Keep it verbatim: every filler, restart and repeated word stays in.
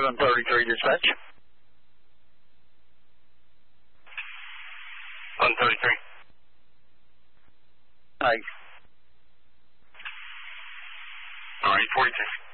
seven thirty-three dispatch. one thirty-three. Hi. All right, forty-two.